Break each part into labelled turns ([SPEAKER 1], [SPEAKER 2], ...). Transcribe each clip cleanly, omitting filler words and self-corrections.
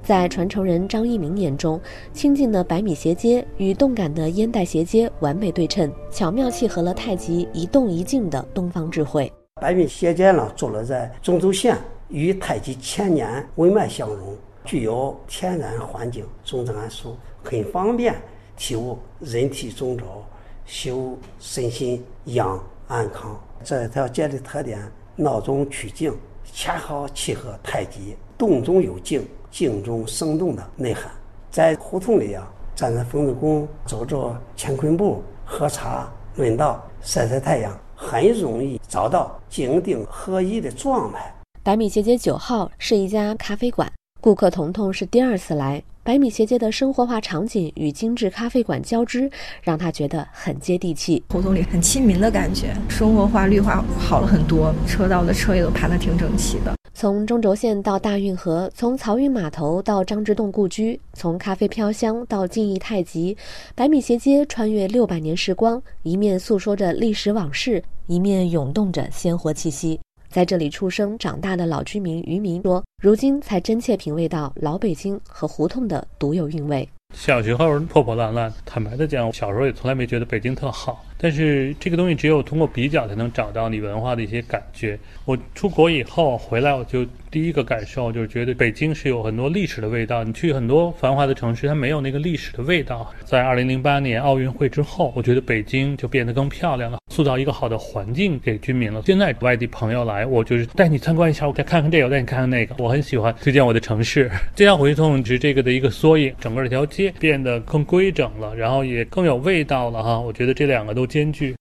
[SPEAKER 1] 在传承人张一鸣眼中，清静的百米斜街与动感的烟袋斜街完美对称，巧妙契合了太极一动一静的东方智慧。
[SPEAKER 2] 百米斜街呢，坐落在中轴线，与太极千年文脉相融，具有天然环境，中正安舒，很方便体悟人体中轴，修身心养安康。这条街的特点，闹中取静，恰好契合太极动中有静，静中生动的内涵。在胡同里站在冯子宫，走着乾坤步，喝茶论道，晒晒太阳，很容易找到静定合一的状态。
[SPEAKER 1] 百米斜街9号是一家咖啡馆，顾客彤彤是第2次来。百米斜街的生活化场景与精致咖啡馆交织，让他觉得很接地气。
[SPEAKER 3] 胡同里很亲民的感觉，生活化绿化好了很多，车道的车也都排得挺整齐的。
[SPEAKER 1] 从中轴线到大运河，从漕运码头到张之洞故居，从咖啡飘香到记忆太极，百米斜街穿越600年时光，一面诉说着历史往事，一面涌动着鲜活气息。在这里出生长大的老居民于明说，如今才真切品味到老北京和胡同的独有韵味。
[SPEAKER 4] 小时候破破烂烂，坦白的讲，小时候也从来没觉得北京特好，但是这个东西只有通过比较才能找到你文化的一些感觉。我出国以后回来，我就第一个感受就是觉得北京是有很多历史的味道，你去很多繁华的城市它没有那个历史的味道。在2008年奥运会之后，我觉得北京就变得更漂亮了，塑造一个好的环境给居民了。现在外地朋友来，我就是带你参观一下，我再看看这个，我带你看看那个，我很喜欢推荐我的城市。这样回送是这个的一个缩影，整个这条街变得更规整了，然后也更有味道了哈。我觉得这两个都兼具。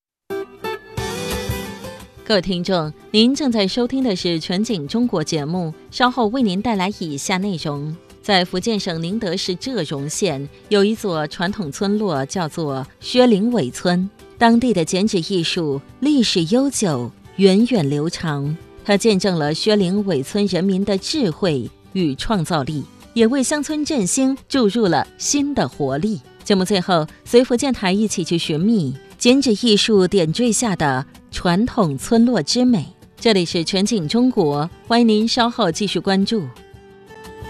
[SPEAKER 5] 各位听众，您正在收听的是全景中国节目，稍后为您带来以下内容。在福建省宁德市浙荣县有一座传统村落，叫做薛岭尾村。当地的剪纸艺术历史悠久，源远流长，它见证了薛岭尾村人民的智慧与创造力，也为乡村振兴注入了新的活力。节目最后，随福建台一起去寻觅剪纸艺术点缀下的传统村落之美。这里是全景中国，欢迎您稍后继续关注。